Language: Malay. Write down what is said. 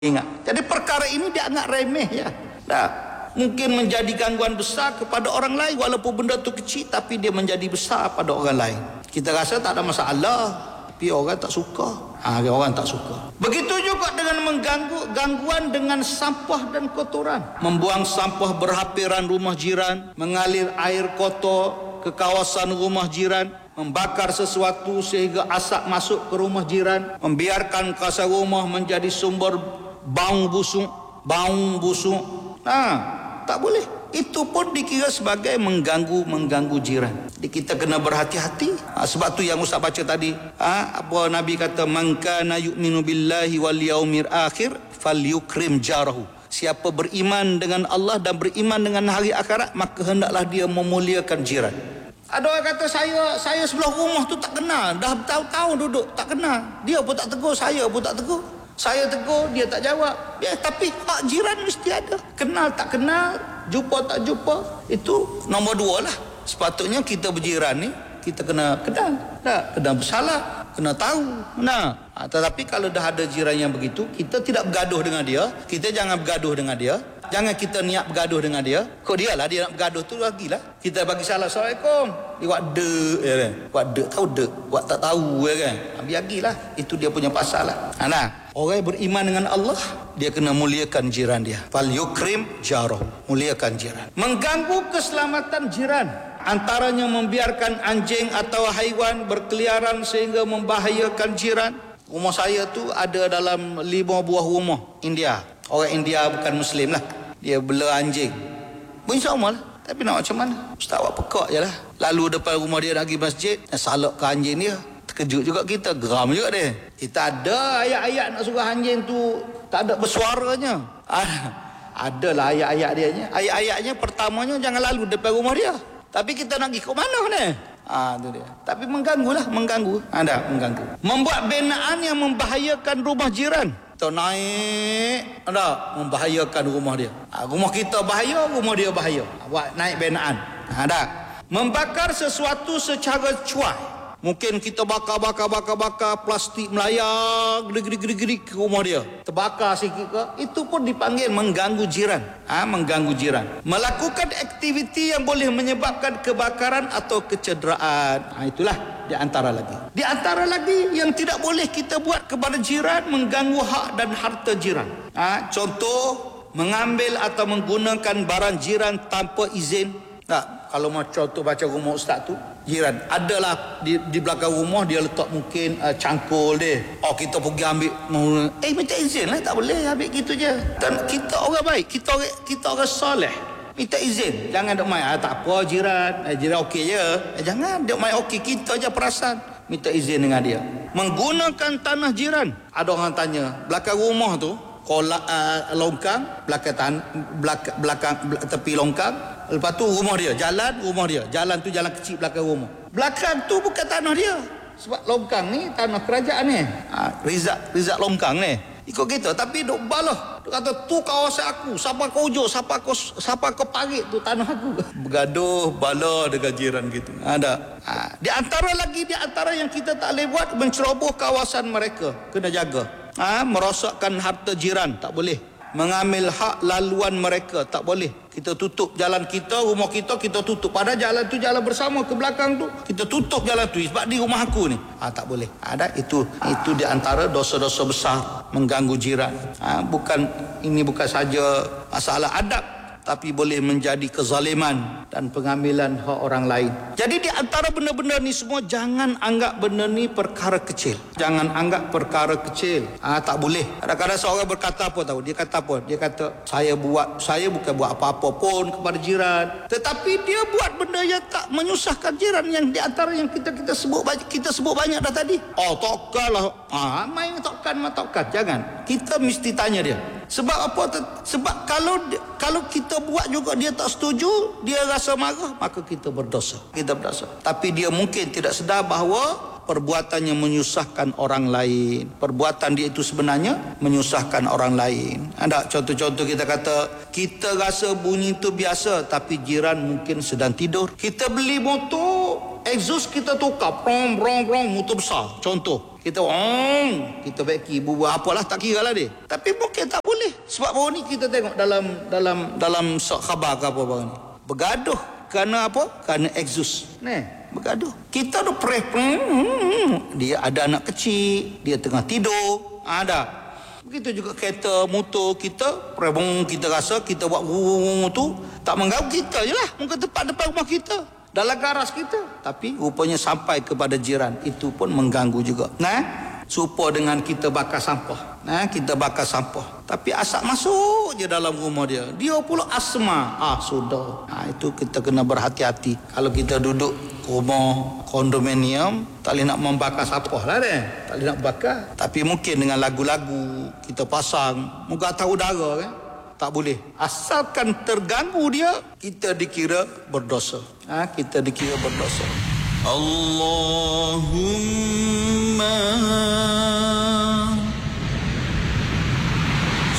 Ingat. Jadi perkara ini dia anggap remeh ya. Dah. Mungkin menjadi gangguan besar kepada orang lain, walaupun benda tu kecil tapi dia menjadi besar pada orang lain. Kita rasa tak ada masalah, tapi orang tak suka. Orang tak suka. Begitu juga dengan gangguan dengan sampah dan kotoran. Membuang sampah berhampiran rumah jiran, mengalir air kotor ke kawasan rumah jiran, membakar sesuatu sehingga asap masuk ke rumah jiran, membiarkan kawasan rumah menjadi sumber bau busuk. Tak boleh. Itu pun dikira sebagai mengganggu jiran. Jadi kita kena berhati-hati. Sebab tu yang Ustaz baca tadi, apa Nabi kata, man kana yu'minu billahi wal yaumil akhir falyukrim jarahu. Siapa beriman dengan Allah dan beriman dengan hari akhirat, maka hendaklah dia memuliakan jiran. Ada orang kata saya sebelah rumah tu tak kenal, dah bertahun-tahun duduk tak kenal. Dia pun tak tegur, saya pun tak tegur. Saya tegur, dia tak jawab. Ya, tapi hak jiran mesti ada. Kenal tak kenal, jumpa tak jumpa, itu nombor 2 lah. Sepatutnya kita berjiran ni, kita kena kenal. Kena bersalah, kena tahu. Tetapi kalau dah ada jiran yang begitu, kita tidak bergaduh dengan dia. Kita jangan bergaduh dengan dia. Jangan kita niat bergaduh dengan dia. Kok dia lah dia nak bergaduh tu lagilah. Kita bagi salam, Assalamualaikum. Dia buat dek ya kan. Buat dek, tahu dek. Buat tak tahu ya kan. Biagilah. Itu dia punya pasal lah. Orang yang beriman dengan Allah, dia kena muliakan jiran dia. Fal yukrim jarahu. Muliakan jiran. Mengganggu keselamatan jiran. Antaranya membiarkan anjing atau haiwan berkeliaran sehingga membahayakan jiran. Rumah saya tu ada dalam 5 buah rumah India. Orang India bukan Muslim lah. Dia bela anjing. Bunyi sama lah. Tapi nak macam mana? Ustaz buat pekak je lah. Lalu depan rumah dia nak pergi masjid, salak ke anjing dia. Terkejut juga kita. Geram juga dia. Kita ada ayat-ayat nak suruh anjing tu tak ada bersuaranya. Adalah ayat-ayat dia. Ayat-ayatnya pertamanya jangan lalu depan rumah dia. Tapi kita nak pergi ke mana ni? Tu dia. Tapi mengganggu. Mengganggu. Membuat binaan yang membahayakan rumah jiran. Kita naik, membahayakan rumah dia. Rumah kita bahaya, rumah dia bahaya. Buat naik binaan. Membakar sesuatu secara cuai. Mungkin kita bakar plastik melayang gede ke rumah dia. Terbakar sikit ke, itu pun dipanggil mengganggu jiran. Mengganggu jiran. Melakukan aktiviti yang boleh menyebabkan kebakaran atau kecederaan. Itulah di antara lagi. Di antara lagi yang tidak boleh kita buat kepada jiran, mengganggu hak dan harta jiran. Contoh, mengambil atau menggunakan barang jiran tanpa izin. Kalau macam tu baca rumah ustaz tu, jiran adalah di belakang rumah dia letak mungkin cangkul dia. Kita pergi ambil, minta izin lah, tak boleh ambil gitu je. Dan kita orang baik, kita orang soleh, minta izin. Jangan duk main, tak apa jiran okey je. Jangan duk main okey, kita je perasan. Minta izin dengan dia. Menggunakan tanah jiran. Ada orang tanya, belakang rumah tu longkang, belakang tepi longkang. Lepas tu rumah dia, jalan tu jalan kecil belakang rumah. Belakang tu bukan tanah dia. Sebab longkang ni tanah kerajaan ni. Rizak longkang ni. Ikut kita, tapi duk balah. Duk kata tu kawasan aku, siapa kau hujur, siapa kau parit tu tanah aku. Bergaduh bala dengan jiran gitu. Ada. Di antara yang kita tak boleh buat, menceroboh kawasan mereka. Kena jaga. Merosakkan harta jiran, tak boleh. Mengambil hak laluan mereka, tak boleh. Kita tutup jalan kita, rumah kita tutup. Padahal jalan tu jalan bersama ke belakang tu. Kita tutup jalan tu sebab di rumah aku ni. Tak boleh. Itu di antara dosa-dosa besar, mengganggu jiran. Ini bukan saja masalah adab, tapi boleh menjadi kezaliman dan pengambilan hak orang lain. Jadi di antara benda-benda ni semua, jangan anggap benda ni perkara kecil. Jangan anggap perkara kecil. Tak boleh. Kadang-kadang seorang berkata apa tahu? Dia kata saya bukan buat apa-apa pun kepada jiran. Tetapi dia buat benda yang tak menyusahkan jiran, yang di antara yang kita sebut banyak dah tadi. Takkanlah. Main takkan. Jangan. Kita mesti tanya dia. Sebab apa? Sebab kalau kita buat juga dia tak setuju, dia rasa marah, maka kita berdosa. Tapi dia mungkin tidak sedar bahawa perbuatannya menyusahkan orang lain. Perbuatan dia itu sebenarnya menyusahkan orang lain. Ada contoh-contoh, kita kata kita rasa bunyi itu biasa, tapi jiran mungkin sedang tidur. Kita beli motor, exhaust kita tukar, motor besar. Contoh, Kita kita baiki buat apalah, tak kira lah dia. Tapi mungkin tak boleh. Sebab baru ni kita tengok dalam khabar ke apa baru ni. Bergaduh kerana apa? Kerana exhaust. Bergaduh. Kita tu dia ada anak kecil, dia tengah tidur. Ada. Begitu juga kereta motor kita, kita rasa kita buat tu tak mengganggu kita je lah. Mungkin tempat depan rumah kita, dalam garas kita. Tapi rupanya sampai kepada jiran, itu pun mengganggu juga. Serupa dengan kita bakar sampah. Kita bakar sampah, tapi asap masuk je dalam rumah dia. Dia pula asma. Sudah. Itu kita kena berhati-hati. Kalau kita duduk rumah kondominium, tak boleh nak membakar sampah lah deh. Tak boleh nak bakar. Tapi mungkin dengan lagu-lagu kita pasang, muka tahu udara kan. Tak boleh. Asalkan terganggu dia, kita dikira berdosa. Kita dikira berdosa. Allahumma